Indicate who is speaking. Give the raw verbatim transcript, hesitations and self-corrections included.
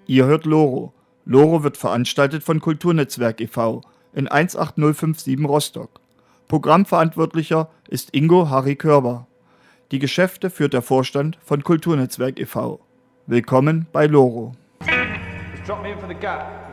Speaker 1: Ihr hört Loro. Loro wird veranstaltet von Kulturnetzwerk e V in eins acht null fünf sieben Rostock. Programmverantwortlicher ist Ingo Harry Körber. Die Geschäfte führt der Vorstand von Kulturnetzwerk e V. Willkommen bei Loro.
Speaker 2: Drop me in for the gap.